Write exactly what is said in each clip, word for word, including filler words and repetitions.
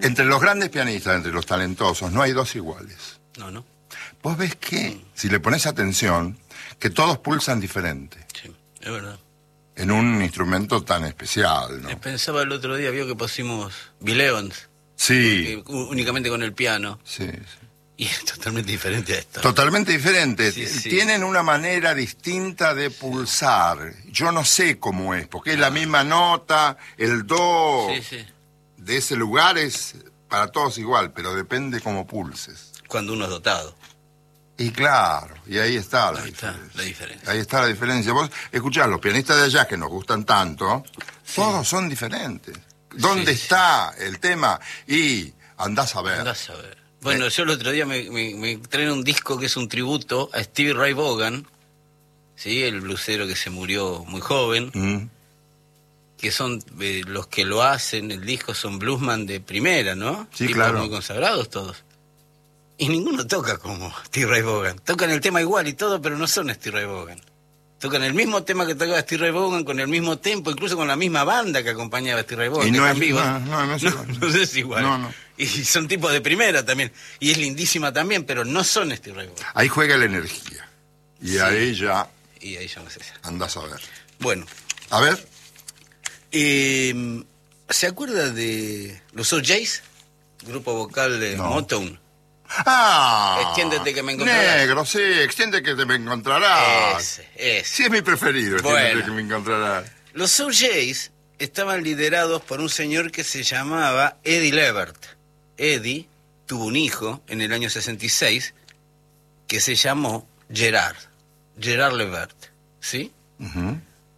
Entre los grandes pianistas, entre los talentosos, no hay dos iguales. No, no. Vos ves que, Mm. si le pones atención, que todos pulsan diferente. Sí, es verdad. En un instrumento tan especial, ¿no? Eh, Pensaba el otro día, vio que pusimos Bill Evans, Sí, que, u- únicamente con el piano, sí, sí. y es totalmente diferente a esto. Totalmente diferente. Sí, sí. Tienen una manera distinta de pulsar. Yo no sé cómo es, porque es la misma nota, el do Sí, sí. de ese lugar es para todos igual, pero depende cómo pulses. Cuando uno es dotado. Y claro, y ahí está la Ahí está diferencia. la diferencia. Ahí está la diferencia. Vos escuchás, los pianistas de allá que nos gustan tanto, Sí. todos son diferentes. ¿Dónde Sí, sí. está el tema? Y andás a ver. Andás a ver. Bueno, yo el otro día me, me, me traen un disco que es un tributo a Stevie Ray Vaughan, ¿sí? El blusero que se murió muy joven, Mm. que son eh, los que lo hacen, el disco son bluesman de primera, ¿no? Sí, Tipos claro. muy consagrados todos. Y ninguno toca como Stevie Ray Vaughan. Tocan el tema igual y todo, pero no son Stevie Ray Vaughan. Tocan el mismo tema que tocaba Stevie Ray Vaughan, con el mismo tempo, incluso con la misma banda que acompañaba a Stevie Ray Vaughan. Y que no están es- vivos. no, no, no es igual. No, no es igual. No, no. Y son tipos de primera también. Y es lindísima también, pero no son Stevie Ray Vaughan. Ahí juega la energía. Y Sí. ahí ya Y ahí ya no sé. andás a ver. Bueno, A ver. eh, ¿se acuerda de los O Js? Grupo vocal de No. Motown. ¡Ah! Extiéndete que me encontrarás. Negro, sí, extiende que te me encontrarás. Ese, ese. Sí, es mi preferido, extiéndete Bueno. que me encontrarás. Los O Js estaban liderados por un señor que se llamaba Eddie Levert. Eddie tuvo un hijo en el año sesenta y seis que se llamó Gerard. Gerard Levert, ¿sí? Ujú.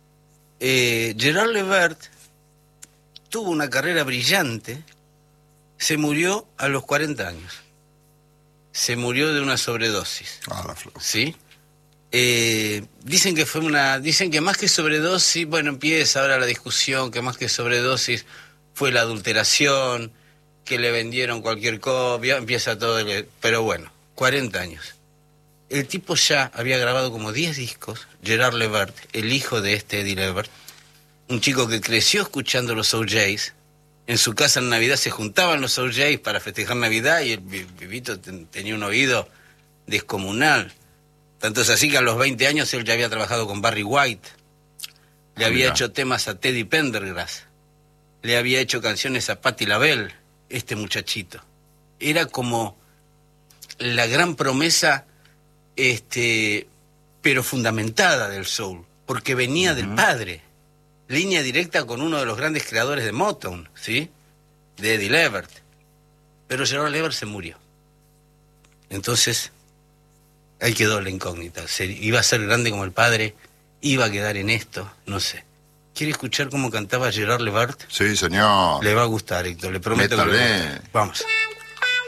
Eh, Gerard Levert tuvo una carrera brillante, se murió a los cuarenta años. Se murió de una sobredosis, Ah, la flor. ¿sí? Eh, dicen que fue una, dicen que más que sobredosis, bueno, empieza ahora la discusión, que más que sobredosis fue la adulteración, que le vendieron cualquier copia, empieza todo, el, pero bueno, cuarenta años. El tipo ya había grabado como diez discos, Gerard Levert, el hijo de este Eddie Levert, un chico que creció escuchando los O Js. En su casa en Navidad se juntaban los O Js para festejar Navidad y el vivito ten- tenía un oído descomunal. Tanto es así que a los veinte años él ya había trabajado con Barry White, le Ah, había mirá. hecho temas a Teddy Pendergrass, le había hecho canciones a Patti LaBelle, este muchachito. Era como la gran promesa, este, pero fundamentada del soul, porque venía del padre, línea directa con uno de los grandes creadores de Motown, ¿sí? De Eddie Levert. Pero Gerard Levert se murió. Entonces, ahí quedó la incógnita. Se- ¿Iba a ser grande como el padre? ¿Iba a quedar en esto? No sé. ¿Quiere escuchar cómo cantaba Gerard Levert? Sí, señor. Le va a gustar, Héctor, le prometo que le va a Métale. gustar. Vamos.